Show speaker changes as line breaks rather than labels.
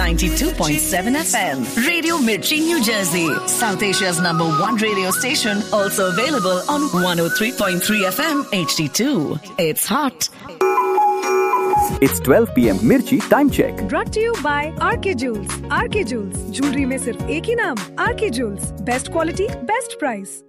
92.7 FM. Radio Mirchi, New Jersey. South Asia's #1 radio station. Also available on 103.3 FM HD2. It's hot.
It's 12 p.m. Mirchi time check.
Brought to you by RK Jewels. RK Jewels, jewelry में सिर्फ एक ही नाम, RK Jewels. Best quality, best price.